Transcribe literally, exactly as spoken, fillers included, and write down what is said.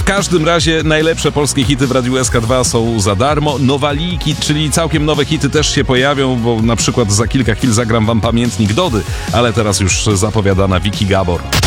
każdym razie najlepsze polskie hity w Radiu S K dwa są za darmo. Nowaliki, czyli całkiem nowe hity też się pojawią, bo na przykład za kilka chwil zagram wam Pamiętnik Dody, ale teraz już zapowiadana Wiki Gabor.